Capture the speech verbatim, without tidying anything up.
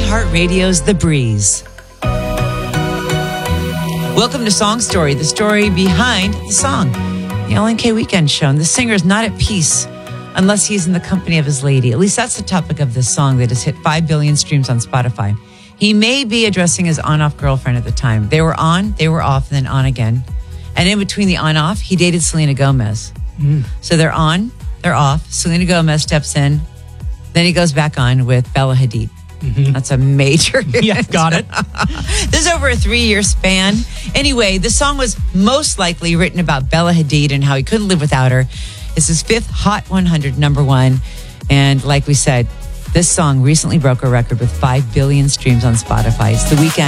iHeartRadio's The Breeze. Welcome to Song Story, the story behind the song. The L N K Weekend Show. And the singer is not at peace unless he's in the company of his lady. At least that's the topic of this song that has hit five billion streams on Spotify. He may be addressing his on-off girlfriend at the time. They were on, they were off, and then on again. And in between the on-off, he dated Selena Gomez. Mm. So they're on, they're off. Selena Gomez steps in. Then he goes back on with Bella Hadid. Mm-hmm. That's a major hit. Yeah, got it. This is over a three-year span. Anyway, the song was most likely written about Bella Hadid and how he couldn't live without her. It's his fifth Hot one hundred number one. And like we said, this song recently broke a record with five billion streams on Spotify. It's The Weeknd.